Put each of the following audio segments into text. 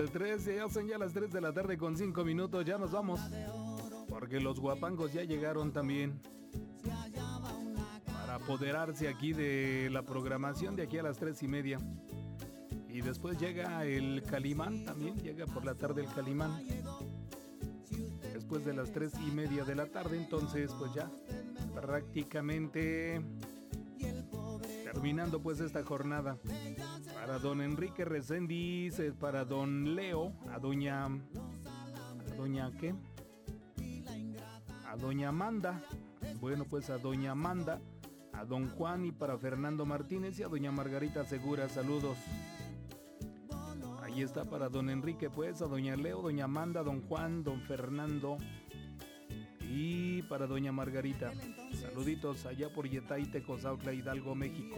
13, ya son ya las 3 de la tarde con 5 minutos, ya nos vamos. Porque los guapangos ya llegaron también para apoderarse aquí de la programación de aquí a las 3:30. Y después llega el Calimán también, llega por la tarde el Calimán. Después de las 3:30 de la tarde, entonces pues ya prácticamente terminando pues esta jornada. Para don Enrique Reséndiz, para don Leo, a doña ¿qué? A doña Amanda, bueno pues a doña Amanda, a don Juan y para Fernando Martínez y a doña Margarita Segura, saludos. Ahí está para don Enrique pues, a doña Leo, doña Amanda, don Juan, don Fernando y para doña Margarita. Saluditos allá por Yetay, Tecozautla, Hidalgo, México.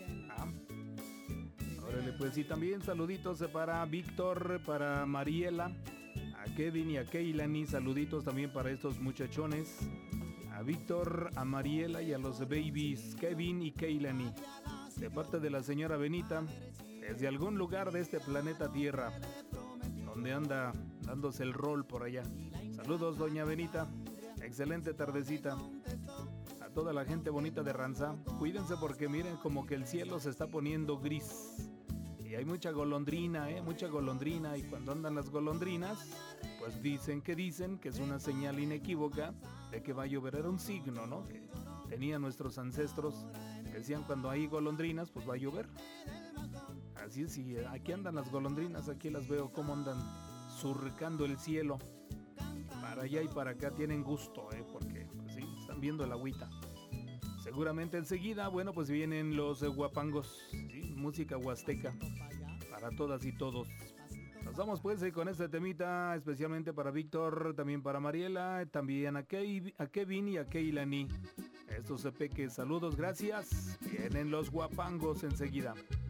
Órale pues, y también saluditos para Víctor, para Mariela, a Kevin y a Keilani, saluditos también para estos muchachones, a Víctor, a Mariela y a los babies Kevin y Keilani, de parte de la señora Benita, desde algún lugar de este planeta Tierra, donde anda dándose el rol por allá. Saludos doña Benita, excelente tardecita. A toda la gente bonita de Ranzá, cuídense porque miren como que el cielo se está poniendo gris. Y hay mucha golondrina, mucha golondrina, y cuando andan las golondrinas, pues dicen que es una señal inequívoca de que va a llover. Era un signo, ¿no? Que tenían nuestros ancestros, que decían cuando hay golondrinas, pues va a llover. Así es, y aquí andan las golondrinas, aquí las veo cómo andan surcando el cielo. Para allá y para acá tienen gusto, porque pues, sí, están viendo el agüita. Seguramente enseguida, bueno, pues vienen los guapangos, ¿sí? Música huasteca para todas y todos. Nos vamos pues con este temita, especialmente para Víctor, también para Mariela, también a Kevin y a Keilani. Estos peques, saludos, gracias. Vienen los guapangos enseguida.